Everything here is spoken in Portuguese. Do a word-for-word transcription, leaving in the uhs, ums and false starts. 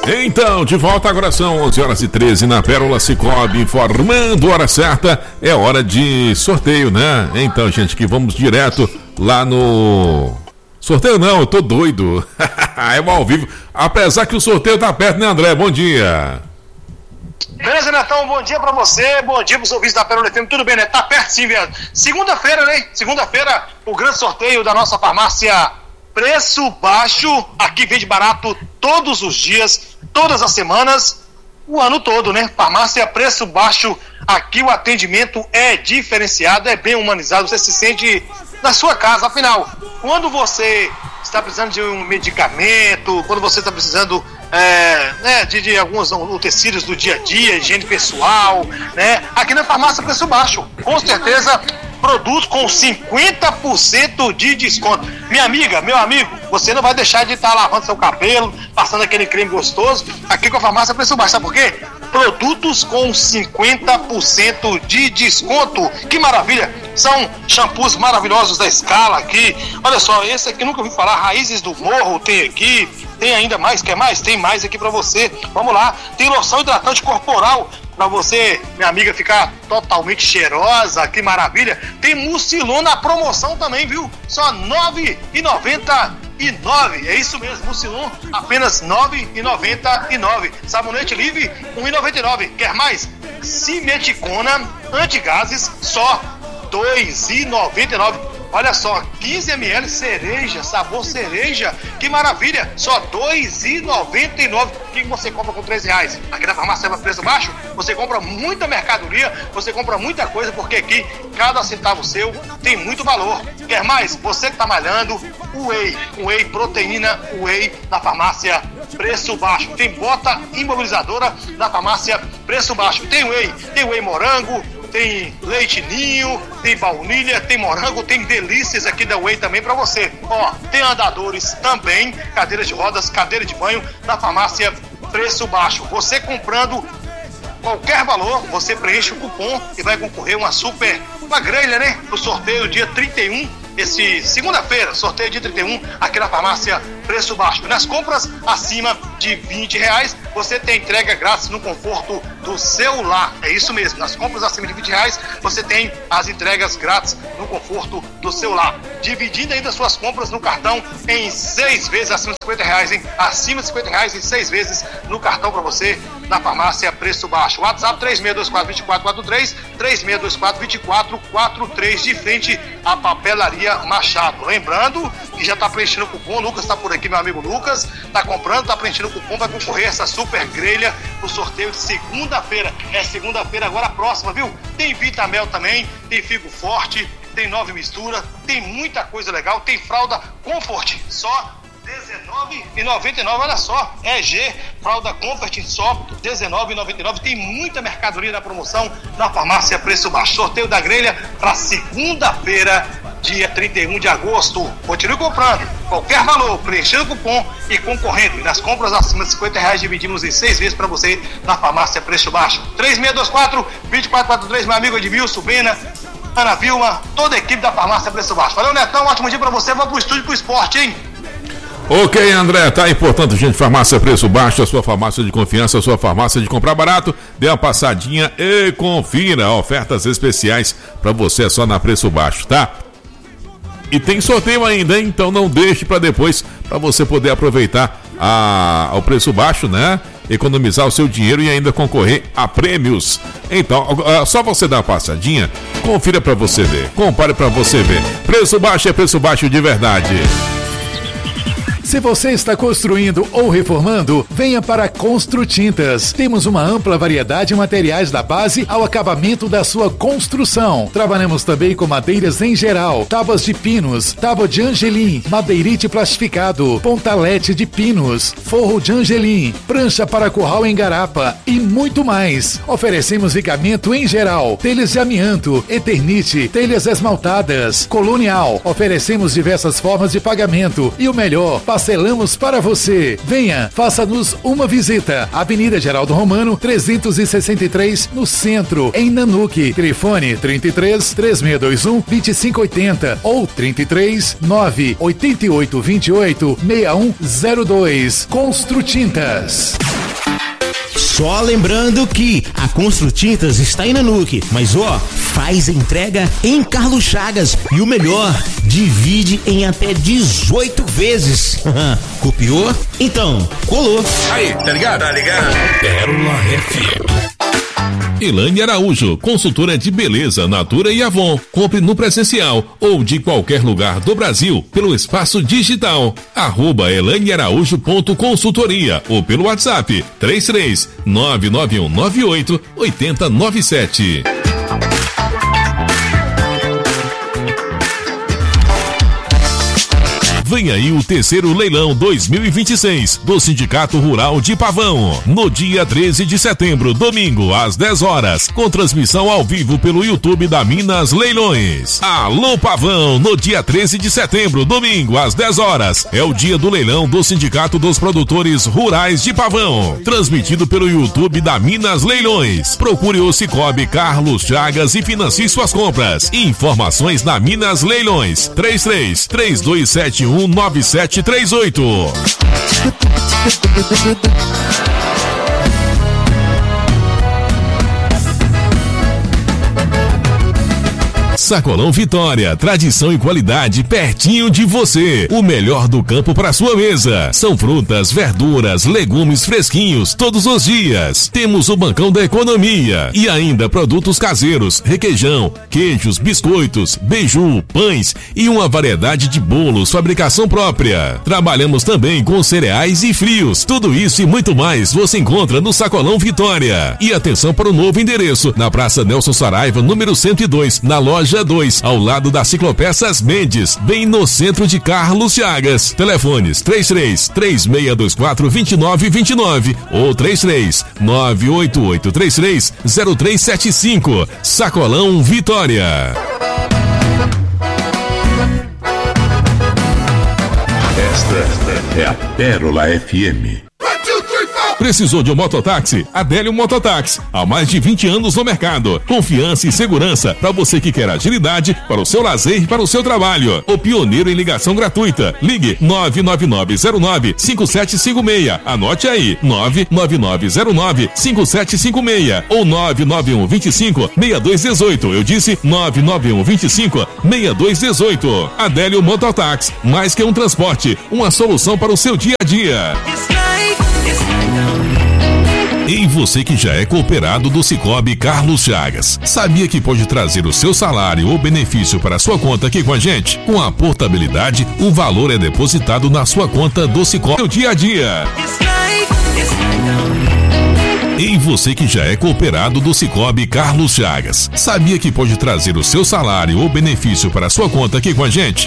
Então, de volta agora são onze horas e treze na Pérola Cicobi, informando a hora certa, é hora de sorteio, né? Então, gente, que vamos direto lá no... Sorteio não, eu tô doido. É ao vivo, apesar que o sorteio tá perto, né, André? Bom dia. Beleza, Netão, bom dia pra você, bom dia pros ouvintes da Pérola F M, tudo bem, né? Tá perto sim, velho. Segunda-feira, né? Segunda-feira, o grande sorteio da nossa farmácia Preço Baixo, aqui vende barato todos os dias, todas as semanas, o ano todo, né? Farmácia Preço Baixo, aqui o atendimento é diferenciado, é bem humanizado, você se sente na sua casa. Afinal, quando você está precisando de um medicamento, quando você está precisando é, né, de, de alguns utensílios do dia a dia, higiene pessoal, né? Aqui na farmácia Preço Baixo, com certeza, produtos com cinquenta por cento de desconto. Minha amiga, meu amigo, você não vai deixar de estar lavando seu cabelo, passando aquele creme gostoso, aqui com a farmácia Preço Baixo. Sabe por quê? Produtos com cinquenta por cento de desconto. Que maravilha! São shampoos maravilhosos da Scala aqui. Olha só, esse aqui nunca ouvi falar, Raízes do Morro tem aqui. Tem ainda mais, quer mais? Tem mais aqui pra você. Vamos lá, tem loção hidratante corporal pra você, minha amiga, ficar totalmente cheirosa, que maravilha. Tem Mucilon na promoção também, viu? Só nove reais e noventa e nove centavos. É isso mesmo, Mucilon, apenas nove reais e noventa e nove centavos. Sabonete Livre, um real e noventa e nove centavos. Quer mais? Simeticona antigases, só dois reais e noventa e nove centavos. Olha só, quinze mililitros cereja, sabor cereja, que maravilha, só dois reais e noventa e nove centavos. O que você compra com três reais? Aqui na farmácia Preço Baixo, você compra muita mercadoria, você compra muita coisa, porque aqui cada centavo seu tem muito valor. Quer mais? Você que está malhando, Whey, Whey proteína, Whey da farmácia Preço Baixo. Tem bota imobilizadora da farmácia Preço Baixo. Tem Whey, tem Whey morango, tem leite ninho, tem baunilha, tem morango, tem delícias aqui da Whey também pra você. Ó, tem andadores também, cadeiras de rodas, cadeira de banho da farmácia Preço Baixo. Você comprando qualquer valor, você preenche o cupom e vai concorrer uma super, uma grelha, né? Pro sorteio dia trinta e um, esse segunda-feira, sorteio dia trinta e um, aqui na farmácia Preço Baixo. Nas compras acima de vinte reais, você tem entrega grátis no conforto do celular. É isso mesmo, nas compras acima de vinte reais, você tem as entregas grátis no conforto do celular. Dividindo ainda suas compras no cartão em seis vezes acima de cinquenta reais, hein? Acima de cinquenta reais em seis vezes no cartão para você, na farmácia Preço Baixo. WhatsApp três seis dois quatro, dois quatro quatro três, três seis dois quatro, dois quatro quatro três, de frente à Papelaria Machado. Lembrando que já está preenchendo o cupom, o Lucas está por aqui, meu amigo Lucas, está comprando, está preenchendo o cupom, vai concorrer a essa super grelha pro sorteio de segunda-feira. É segunda-feira agora próxima, viu? Tem Vitamel também, tem Figo Forte, tem Nove Mistura, tem muita coisa legal, tem fralda Comfort, só dezenove reais e noventa e nove centavos, olha só, E G, fralda Comfort, só dezenove reais e noventa e nove centavos. Tem muita mercadoria na promoção na farmácia Preço Baixo. Sorteio da grelha para segunda-feira, dia trinta e um de agosto. Continue comprando qualquer valor, preenchendo o cupom e concorrendo. E nas compras acima de cinquenta reais, dividimos em seis vezes para você na farmácia Preço Baixo. três seis dois quatro, dois quatro quatro três, meu amigo Edmilson, Bena, Ana Vilma, toda a equipe da farmácia Preço Baixo. Valeu, Netão, um ótimo dia para você. Vamos pro estúdio pro esporte, hein? Ok, André, tá importante, gente. Farmácia Preço Baixo, a sua farmácia de confiança, a sua farmácia de comprar barato. Dê uma passadinha e confira ofertas especiais para você, é só na Preço Baixo, tá? E tem sorteio ainda, hein? Então não deixe para depois, para você poder aproveitar a, ao preço baixo, né? Economizar o seu dinheiro e ainda concorrer a prêmios. Então, só você dar uma passadinha, confira para você ver, compare para você ver. Preço baixo é preço baixo de verdade. Se você está construindo ou reformando, venha para Construtintas. Temos uma ampla variedade de materiais da base ao acabamento da sua construção. Trabalhamos também com madeiras em geral, tábuas de pinos, tábua de angelim, madeirite plastificado, pontalete de pinos, forro de angelim, prancha para curral em garapa e muito mais. Oferecemos vigamento em geral, telhas de amianto, eternite, telhas esmaltadas, colonial. Oferecemos diversas formas de pagamento e o melhor, parcelamos para você. Venha, faça-nos uma visita. Avenida Geraldo Romano, trezentos e sessenta e três, no centro, em Nanuque. Telefone trinta e três, três seis dois um, dois cinco oito zero ou trinta e três, nove oito oito dois oito, seis um zero dois. Construtintas. Só lembrando que a Construtintas está em Nanuque, mas ó, faz entrega em Carlos Chagas e o melhor, divide em até dezoito vezes. Copiou? Então, colou. Aí, tá ligado? Tá ligado? Pérola F M. Elaine Araújo, consultora de beleza, Natura e Avon. Compre no presencial ou de qualquer lugar do Brasil pelo espaço digital. Arroba elaine araújo ponto consultoria ou pelo WhatsApp três três nove nove um nove oito oito zero nove sete. Vem aí o terceiro leilão dois mil e vinte e seis do Sindicato Rural de Pavão, no dia treze de setembro, domingo, às dez horas, com transmissão ao vivo pelo YouTube da Minas Leilões. Alô Pavão, no dia treze de setembro, domingo, às dez horas, é o dia do leilão do Sindicato dos Produtores Rurais de Pavão, transmitido pelo YouTube da Minas Leilões. Procure o Cicobi Carlos Chagas e financie suas compras. Informações na Minas Leilões, três três três dois sete um nove sete três oito. Sacolão Vitória, tradição e qualidade pertinho de você. O melhor do campo para sua mesa. São frutas, verduras, legumes fresquinhos todos os dias. Temos o Bancão da Economia e ainda produtos caseiros, requeijão, queijos, biscoitos, beiju, pães e uma variedade de bolos, fabricação própria. Trabalhamos também com cereais e frios. Tudo isso e muito mais você encontra no Sacolão Vitória. E atenção para o novo endereço, na Praça Nelson Saraiva, número cento e dois, na loja dois, ao lado da Ciclopeças Mendes, bem no centro de Carlos Chagas. Telefones três três três seis dois quatro dois nove dois nove ou três três nove oito oito três três zero três sete cinco. Sacolão Vitória. Esta é a Pérola F M. Precisou de um mototáxi? Adélio Mototáxi. Há mais de vinte anos no mercado. Confiança e segurança para você que quer agilidade para o seu lazer e para o seu trabalho. O pioneiro em ligação gratuita. Ligue nove nove nove zero nove cinco sete cinco seis. Anote aí, nove nove nove zero nove cinco sete cinco seis ou nove nove um dois cinco seis dois um oito. Eu disse nove nove um dois cinco seis dois um oito. Adélio Mototáxi. Mais que um transporte, uma solução para o seu dia a dia. E você que já é cooperado do Cicobi Carlos Chagas, sabia que pode trazer o seu salário ou benefício para a sua conta aqui com a gente? Com a portabilidade, o valor é depositado na sua conta do Cicobi no dia a dia. E você que já é cooperado do Cicobi Carlos Chagas, sabia que pode trazer o seu salário ou benefício para a sua conta aqui com a gente?